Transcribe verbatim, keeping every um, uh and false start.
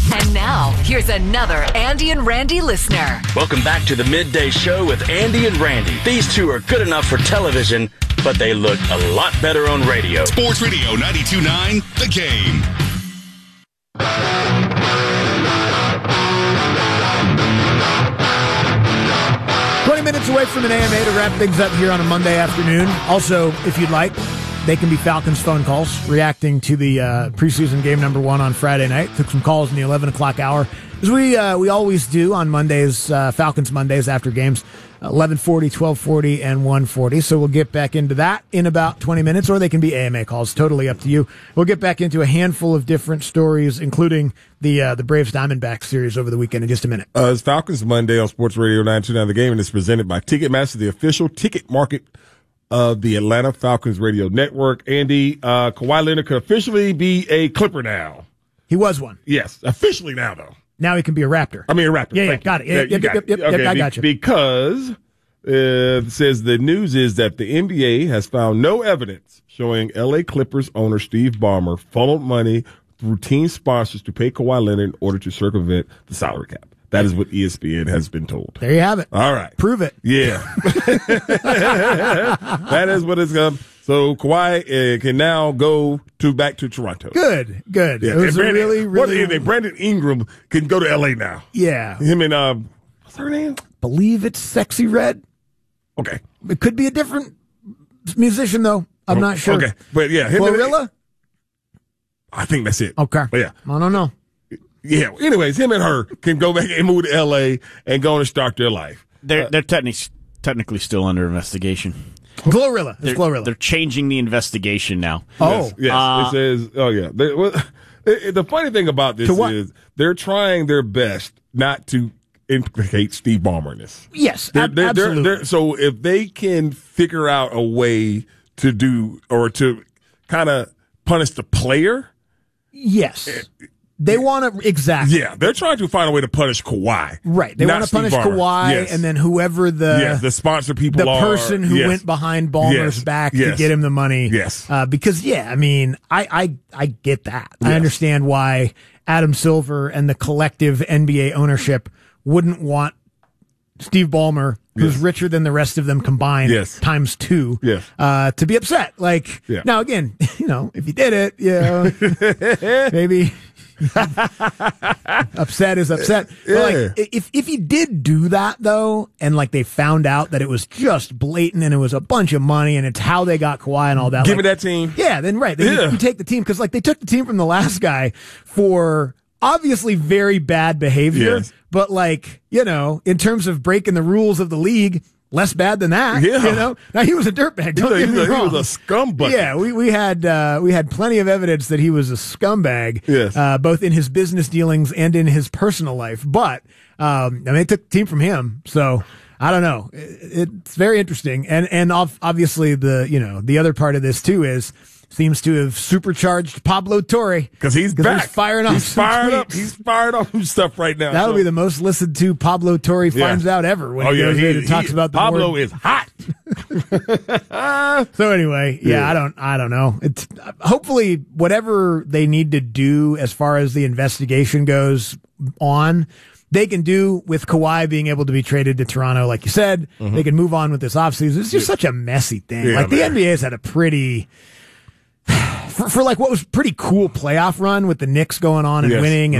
And now, here's another Andy and Randy listener. Welcome back to the Midday Show with Andy and Randy. These two are good enough for television, but they look a lot better on radio. Sports Radio ninety-two point nine, The Game. twenty minutes away from an A M A to wrap things up here on a Monday afternoon. Also, if you'd like, they can be Falcons phone calls reacting to the uh, preseason game number one on Friday night. Took some calls in the eleven o'clock hour, as we uh, we always do on Mondays, uh, Falcons Mondays after games, eleven forty, twelve forty, and one forty. So we'll get back into that in about twenty minutes, or they can be A M A calls. Totally up to you. We'll get back into a handful of different stories, including the uh, the Braves Diamondbacks series over the weekend in just a minute. Uh, it's Falcons Monday on Sports Radio ninety-two point nine The Game, and it's presented by Ticketmaster, the official ticket market of the Atlanta Falcons radio network. Andy, uh, Kawhi Leonard could officially be a Clipper now. He was one. Yes, officially now, though. Now he can be a Raptor. I mean, a Raptor. Yeah, yeah, Thank got it. you. Yeah, Yeah, you yep, got yep, it. yep, yep, Okay, I be- got you. Because uh, it says the news is that the N B A has found no evidence showing L A Clippers owner Steve Ballmer funneled money through team sponsors to pay Kawhi Leonard in order to circumvent the salary cap. That is what E S P N has been told. There you have it. All right. Prove it. Yeah. That is what it's um So Kawhi uh, can now go to back to Toronto. Good, good. Yeah. It was And a Brandon, really, what really. is it? Brandon Ingram can go to L A now. Yeah. Him and uh, what's her name? Believe it's Sexy Red. Okay. It could be a different musician, though. I'm not sure. Okay, but yeah, him and- Glorilla? I think that's it. Okay. But yeah. I don't know. Yeah. Anyways, him and her can go back and move to L A and go and start their life. They're Uh, they're technically technically still under investigation. Glorilla. It's They're, Glorilla. they're changing the investigation now. Oh. Yes, yes. Uh, it says, oh, yeah. They, well, it, the funny thing about this To what? is they're trying their best not to implicate Steve Ballmer in this. yes, They're, ab- they're, they're, absolutely. they're, so if they can figure out a way to do or to kind of punish the player, yes. They want to, exactly. yeah, they're trying to find a way to punish Kawhi. Right. They not want to punish Steve Ballmer. Kawhi, Yes. and then whoever the yes, the sponsor people the are. person who yes. went behind Ballmer's Yes. back to Yes. get him the money. Yes. Uh, because, yeah, I mean, I, I, I get that. I Yes. understand why Adam Silver and the collective N B A ownership wouldn't want Steve Ballmer, who's Yes. richer than the rest of them combined, Yes. times two, Yes. uh, to be upset. Like, Yeah. now again, you know, if he did it, you know, maybe upset is upset. But Yeah. like, if if he did do that though, and like they found out that it was just blatant and it was a bunch of money and it's how they got Kawhi and all that, Give like, me that team. yeah, then right, then you- Yeah. you, take the team because like they took the team from the last guy for obviously very bad behavior, Yes. but like you know, in terms of breaking the rules of the league. Less bad than that, Yeah. you know. Now he was a dirtbag. Don't He get was me a- he wrong. was a scumbag. Yeah, we we had uh, we had plenty of evidence that he was a scumbag. Yes. uh, both in his business dealings and in his personal life. But um, I mean, they took the team from him, so I don't know. It, it's very interesting, and and ov- obviously the you know the other part of this too is. Seems to have supercharged Pablo Torre Because he's back. He's firing off. He's some fired up. tweets. He's fired off some stuff right now. That'll so. be the most listened to Pablo Torre finds out ever when Oh, he yeah, goes he- in and talks he- about the Pablo board. is hot. So anyway, yeah, Yeah. I don't, I don't know. It's hopefully whatever they need to do as far as the investigation goes on, they can do with Kawhi being able to be traded to Toronto, like you said. They can move on with this offseason. It's just such a messy thing. Yeah, like the man. N B A has had a pretty. For, for like what was pretty cool playoff run with the Knicks going on and Yes. winning and